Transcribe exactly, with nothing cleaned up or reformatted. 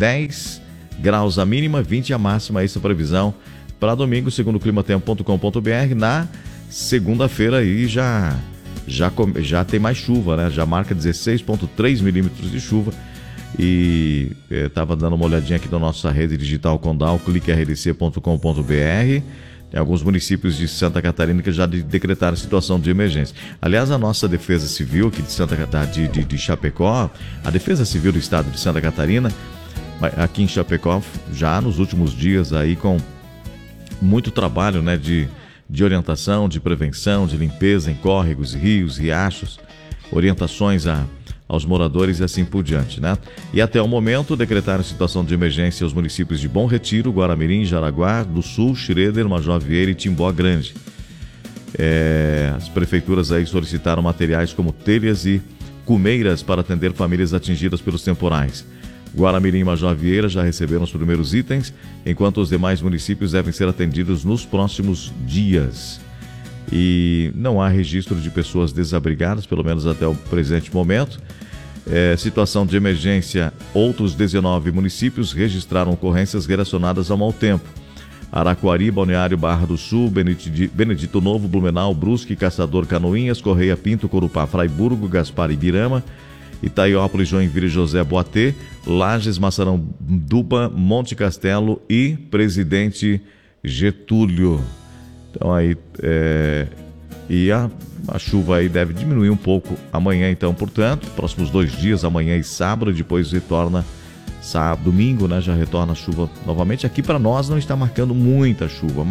dez graus a mínima, vinte a máxima, essa previsão para domingo, segundo o climatempo ponto com ponto b r. Na segunda-feira aí já, já, já tem mais chuva, né? Já marca dezesseis vírgula três milímetros de chuva. E estava dando uma olhadinha aqui na nossa rede digital Condal, clique r d c ponto com ponto b r. Tem alguns municípios de Santa Catarina que já decretaram situação de emergência. Aliás, a nossa Defesa Civil aqui de, Santa Catarina, de, de, de Chapecó, a Defesa Civil do Estado de Santa Catarina, aqui em Chapecó, já nos últimos dias aí com muito trabalho, né, de, de orientação, de prevenção, de limpeza em córregos, rios, riachos, orientações a, aos moradores e assim por diante, né? E até o momento decretaram situação de emergência aos municípios de Bom Retiro, Guaramirim, Jaraguá do Sul, Schroeder, Major Vieira e Timbó Grande. É, as prefeituras aí solicitaram materiais como telhas e cumeiras para atender famílias atingidas pelos temporais. Guaramirim e Major Vieira já receberam os primeiros itens, enquanto os demais municípios devem ser atendidos nos próximos dias. E não há registro de pessoas desabrigadas, pelo menos até o presente momento. É, situação de emergência, outros dezenove municípios registraram ocorrências relacionadas ao mau tempo. Araquari, Balneário, Barra do Sul, Benedito, Benedito Novo, Blumenau, Brusque, Caçador, Canoinhas, Correia Pinto, Corupá, Fraiburgo, Gaspar e Ibirama, Itaiópolis, Joinville, José Boatê, Lages, Massaranduba, Monte Castelo e Presidente Getúlio. Então aí, é... e a, a chuva aí deve diminuir um pouco amanhã, então, portanto, próximos dois dias, amanhã e sábado, depois retorna sábado, domingo, né? Já retorna a chuva novamente. Aqui para nós não está marcando muita chuva,